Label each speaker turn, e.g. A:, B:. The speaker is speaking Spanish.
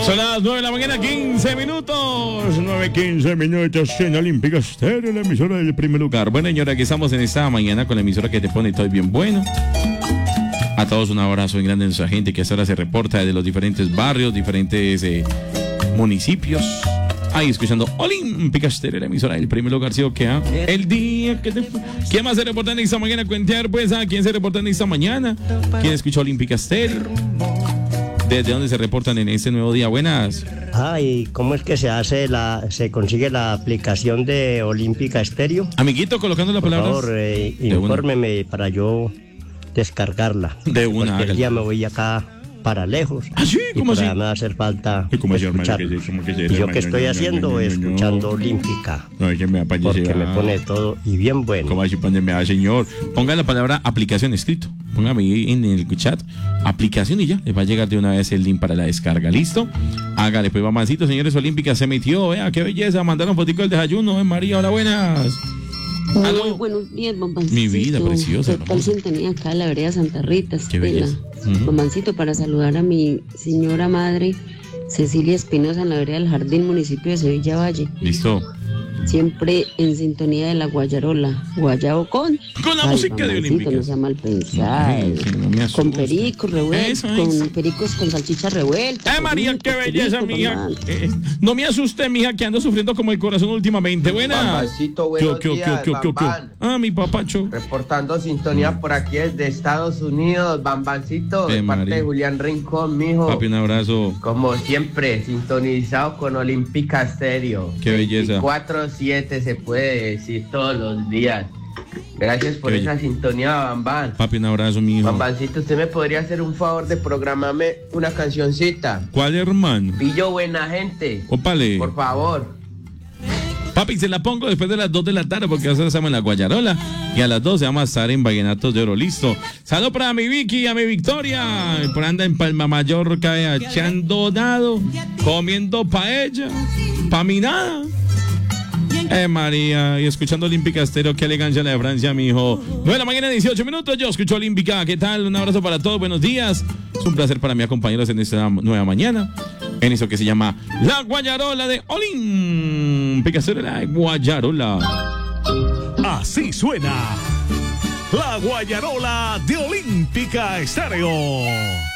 A: Son las 9 de la mañana, 15 minutos. 9:15 minutos en Olímpica Estéreo, la emisora del primer lugar. Bueno, señora, aquí estamos en esta mañana con la emisora que te pone todo bien bueno. A todos un abrazo en grande a nuestra gente que hasta ahora se reporta de los diferentes barrios, diferentes municipios. Ahí escuchando Olímpica Estéreo, la emisora del primer lugar. ¿Sí o qué? El día que te fue. ¿Quién más se reporta en esta mañana? Cuentear, pues, ¿a quién se reporta en esta mañana? ¿Quién escucha Olímpica Estéreo? ¿Desde dónde se reportan en este nuevo día? Buenas.
B: ¿Y cómo es que se consigue la aplicación de Olímpica Estéreo?
A: Amiguito, colocando la palabra.
B: Por favor, infórmeme para yo descargarla.
A: De una.
B: Porque el día me voy acá para lejos.
A: ¿Ah, sí? ¿Cómo así?
B: Me va a hacer falta
A: escuchar.
B: Y yo que estoy haciendo, escuchando Olímpica.
A: No, es que me
B: porque me pone todo y bien bueno.
A: ¿Cómo así? Póndeme, señor. Ponga la palabra aplicación escrito. Póngame ahí en el chat aplicación y ya. Les va a llegar de una vez el link para la descarga. ¿Listo? Hágale, pues, mamancito, señores. Olímpica se metió. Vea, qué belleza. Mandaron fotico del desayuno. María, hola, buenas.
C: Muy buenos días, Bombancito.
A: Mi vida preciosa.
C: Total sintonía acá en la vereda Santa Rita.
A: Qué belleza.
C: Bombancito, para saludar a mi señora madre Cecilia Espinosa en la vereda del Jardín, municipio de Sevilla Valle.
A: Listo.
C: Siempre en sintonía de la guayarola. Guayabo con
A: la música de Olímpica.
C: No sea mal pensado.
A: No
C: con pericos revueltos. Con pericos con salchicha revuelta.
A: María, qué belleza, mija. No me asuste, mija, que ando sufriendo como el corazón últimamente. Buenas.
D: Bambancito, buenos días, Bambán.
A: Mi papacho.
D: Reportando sintonía por aquí desde Estados Unidos, Bambancito, de parte de Julián Rincón, mijo.
A: Papi, un abrazo.
D: Como siempre, sintonizado con Olímpica Estéreo.
A: Qué belleza.
D: 24/7 se puede decir todos los días. Gracias por esa sintonía, Bambán.
A: Papi, un abrazo, mijo.
D: Bambancito, ¿usted me podría hacer un favor de programarme una cancioncita?
A: ¿Cuál, hermano?
D: Pillo Buena Gente.
A: Ópale.
D: Por favor.
A: Papi, se la pongo después de las 2 de la tarde porque ahora estamos en la Guayarola y a las 2 vamos a estar en Vallenatos de Oro. Listo. Salud para mi Vicky, a mi Victoria. Por anda en Palma Mallorca, echando dado, comiendo paella, pa' mi nada. María, y escuchando Olímpica Estéreo, qué elegancia la de Francia, mi hijo. 9 de la mañana, 18 minutos, yo escucho Olímpica. ¿Qué tal? Un abrazo para todos, buenos días. Es un placer para mí acompañarlos en esta nueva mañana, en eso que se llama La Guayarola de Olímpica Estéreo, la Guayarola.
E: Así suena La Guayarola de Olímpica Estéreo.